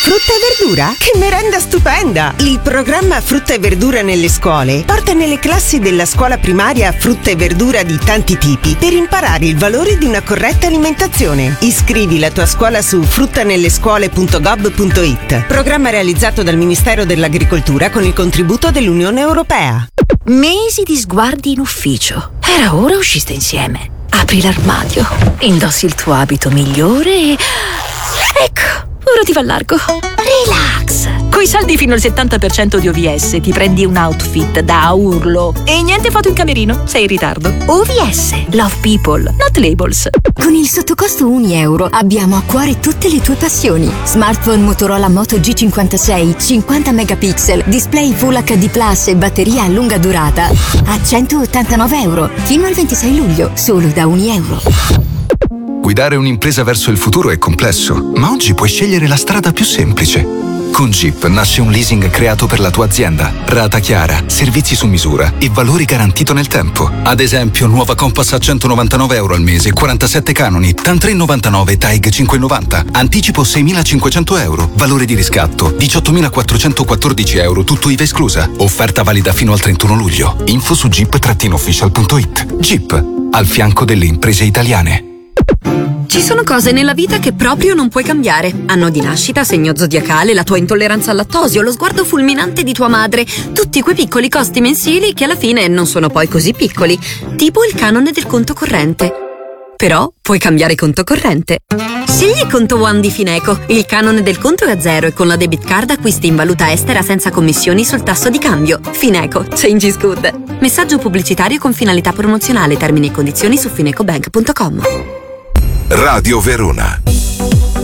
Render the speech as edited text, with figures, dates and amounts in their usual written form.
Frutta e verdura? Che merenda stupenda! Il programma Frutta e verdura nelle scuole porta nelle classi della scuola primaria frutta e verdura di tanti tipi per imparare il valore di una corretta alimentazione. Iscrivi la tua scuola su fruttanellescuole.gov.it. Programma realizzato dal Ministero dell'Agricoltura con il contributo dell'Unione Europea. Mesi di sguardi in ufficio. Era ora usciste insieme. Apri l'armadio, indossi il tuo abito migliore e... ecco! Ora ti va largo. Relax! Coi saldi fino al 70% di OVS ti prendi un outfit da urlo. E niente foto in camerino, sei in ritardo. OVS. Love people, not labels. Con il sottocosto €1 abbiamo a cuore tutte le tue passioni. Smartphone Motorola Moto G56, 50 megapixel, display Full HD Plus e batteria a lunga durata a €189. Fino al 26 luglio, solo da €1. Guidare un'impresa verso il futuro è complesso, ma oggi puoi scegliere la strada più semplice. Con Jeep nasce un leasing creato per la tua azienda. Rata chiara, servizi su misura e valori garantito nel tempo. Ad esempio, nuova Compass a €199 al mese, 47 canoni, TAN 3,99, TAIG 5,90. Anticipo €6.500. Valore di riscatto €18.414, tutto IVA esclusa. Offerta valida fino al 31 luglio. Info su jeep-official.it. Jeep, al fianco delle imprese italiane. Ci sono cose nella vita che proprio non puoi cambiare. Anno di nascita, segno zodiacale, la tua intolleranza al lattosio, lo sguardo fulminante di tua madre. Tutti quei piccoli costi mensili che alla fine non sono poi così piccoli. Tipo il canone del conto corrente. Però puoi cambiare conto corrente. Scegli Conto One di Fineco. Il canone del conto è a zero e con la debit card acquisti in valuta estera senza commissioni sul tasso di cambio. Fineco. Change is good. Messaggio pubblicitario con finalità promozionale. Termini e condizioni su finecobank.com. Radio Verona.